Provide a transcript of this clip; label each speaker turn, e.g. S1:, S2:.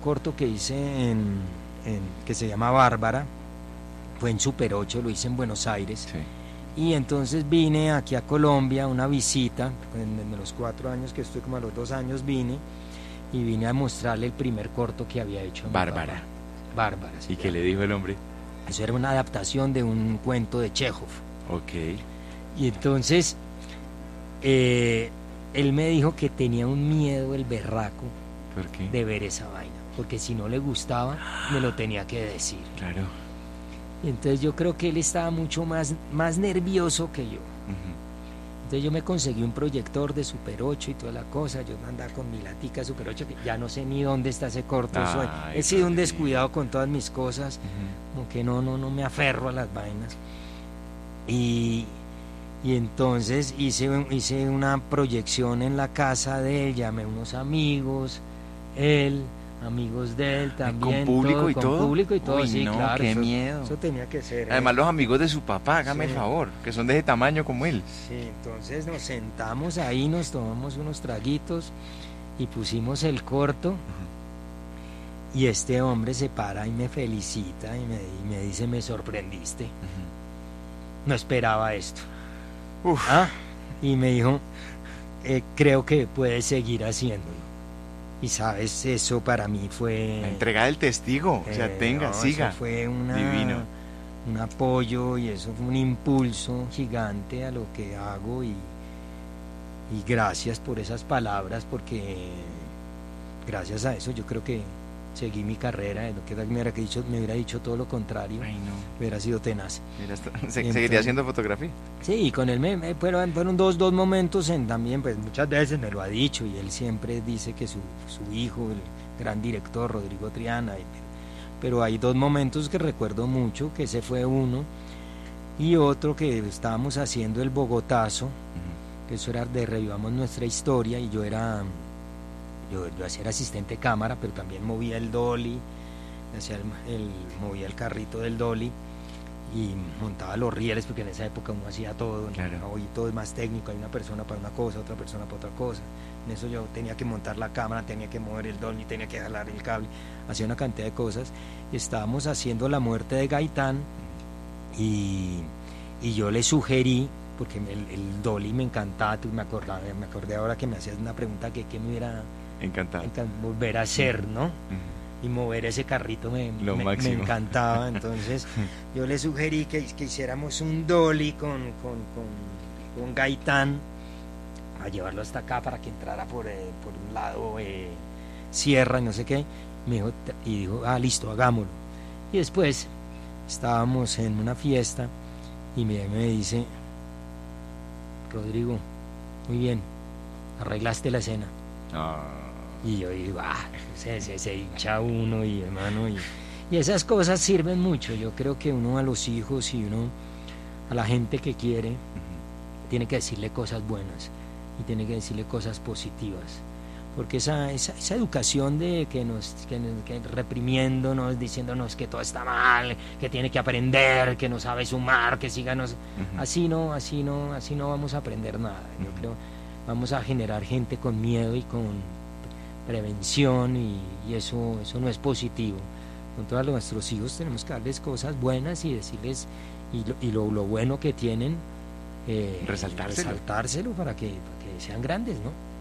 S1: corto que hice que se llama Bárbara, fue en Super 8, lo hice en Buenos Aires.
S2: Sí.
S1: Y entonces vine aquí a Colombia, una visita, en los 4 años que estoy, como a los 2 años vine a mostrarle el primer corto que había hecho.
S2: Bárbara.
S1: Bárbara.
S2: ¿Y qué le dijo el hombre?
S1: Eso era una adaptación de un cuento de Chekhov.
S2: Ok.
S1: Y entonces él me dijo que tenía un miedo, el berraco,
S2: ¿Por qué?
S1: de ver esa vaina, porque si no le gustaba me lo tenía que decir.
S2: Claro.
S1: Y entonces yo creo que él estaba mucho más nervioso que yo. Entonces yo me conseguí un proyector de Super 8 y toda la cosa, yo andaba con mi latica Super 8, que ya no sé ni dónde está ese corto. He sido un descuidado con todas mis cosas, como que no me aferro a las vainas. Y entonces hice una proyección en la casa de él, llamé a unos amigos, amigos de él también.
S2: ¿Con público y todo?
S1: Con público y todo,
S2: Uy,
S1: sí,
S2: no,
S1: claro.
S2: qué
S1: eso,
S2: miedo.
S1: Eso tenía que ser.
S2: Además, los amigos de su papá, hágame el favor, que son de ese tamaño como él.
S1: Sí, entonces nos sentamos ahí, nos tomamos unos traguitos y pusimos el corto. Y este hombre se para y me felicita y me dice, me sorprendiste. No esperaba esto. Y me dijo, creo que puedes seguir haciéndolo. Y sabes, eso para mí fue...
S2: La entrega del testigo, o sea, siga.
S1: Eso fue
S2: divino.
S1: Un apoyo y eso fue un impulso gigante a lo que hago y gracias por esas palabras, porque gracias a eso yo creo que seguí mi carrera. Lo que me hubiera dicho todo lo contrario.
S2: Ay, no.
S1: Hubiera sido tenaz.
S2: ¿Seguiría haciendo fotografía?
S1: Sí, y con él fueron dos momentos también, pues muchas veces me lo ha dicho y él siempre dice que su hijo, el gran director Rodrigo Triana, pero hay 2 momentos que recuerdo mucho, que ese fue uno, y otro que estábamos haciendo el Bogotazo, que eso era de Revivamos Nuestra Historia, y yo era asistente de cámara, pero también movía el dolly, movía el carrito del dolly y montaba los rieles, porque en esa época uno hacía todo.
S2: Claro.
S1: Hoy todo es más técnico, hay una persona para una cosa, otra persona para otra cosa. En eso yo tenía que montar la cámara, tenía que mover el dolly, tenía que jalar el cable, hacía una cantidad de cosas. Estábamos haciendo La Muerte de Gaitán y yo le sugerí, porque el dolly me encantaba, me acordé ahora que me hacías una pregunta que me hubiera
S2: encantado
S1: volver a hacer, ¿no? Y mover ese carrito me encantaba. Entonces yo le sugerí que hiciéramos un dolly con Gaitán, a llevarlo hasta acá para que entrara por un lado sierra y no sé qué. Me dijo, y dijo, listo, hagámoslo. Y después estábamos en una fiesta y me dice, Rodrigo, muy bien, arreglaste la escena. Y yo digo, se hincha uno, y hermano, y esas cosas sirven mucho. Yo creo que uno a los hijos y uno a la gente que quiere tiene que decirle cosas buenas y tiene que decirle cosas positivas, porque esa educación de que reprimiéndonos, diciéndonos que todo está mal, que tiene que aprender, que no sabe sumar, que síganos, así no vamos a aprender nada. Yo creo vamos a generar gente con miedo y con prevención, y eso no es positivo. Con todos nuestros hijos tenemos que darles cosas buenas y decirles y lo bueno que tienen, resaltárselo para que sean grandes, ¿no?